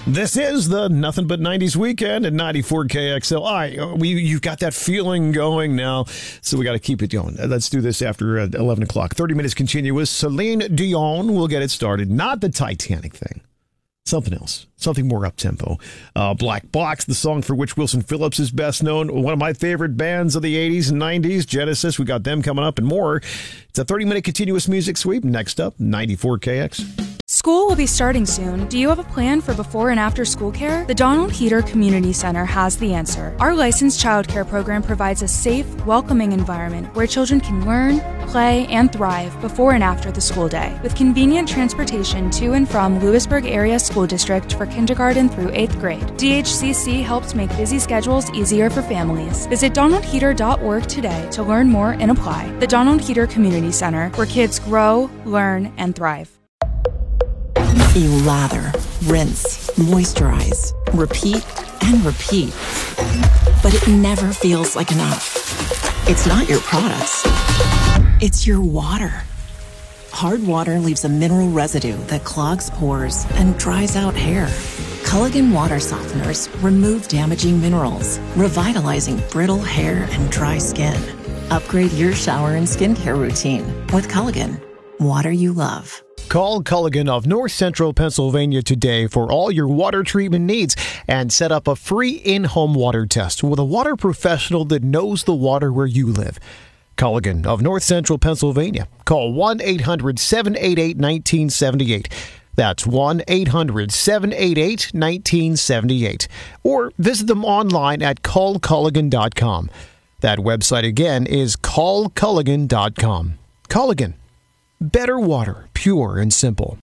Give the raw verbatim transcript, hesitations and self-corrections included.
This is the Nothing But nineties Weekend at ninety-four K X L. All right, we, you've got that feeling going now, so we got to keep it going. Let's do this after uh, eleven o'clock. thirty minutes continuous. Celine Dion will get it started. Not the Titanic thing. Something else. Something more up-tempo. Uh, Black Box, the song for which Wilson Phillips is best known. One of my favorite bands of the eighties and nineties, Genesis. We got them coming up and more. It's a thirty-minute continuous music sweep. Next up, ninety-four K X. School will be starting soon. Do you have a plan for before and after school care? The Donald Heater Community Center has the answer. Our licensed childcare program provides a safe, welcoming environment where children can learn, play, and thrive before and after the school day. With convenient transportation to and from Lewisburg Area School District for kindergarten through eighth grade, D H C C helps make busy schedules easier for families. Visit donald heater dot org today to learn more and apply. The Donald Heater Community Center, where kids grow, learn, and thrive. You lather, rinse, moisturize, repeat, and repeat. But it never feels like enough. It's not your products. It's your water. Hard water leaves a mineral residue that clogs pores and dries out hair. Culligan water softeners remove damaging minerals, revitalizing brittle hair and dry skin. Upgrade your shower and skincare routine with Culligan. Water you love. Call Culligan of North Central Pennsylvania today for all your water treatment needs and set up a free in-home water test with a water professional that knows the water where you live. Culligan of North Central Pennsylvania. Call one eight hundred seven eight eight one nine seven eight. That's one eight hundred seven eight eight one nine seven eight. Or visit them online at call culligan dot com. That website again is call culligan dot com. Culligan. Better water, pure and simple.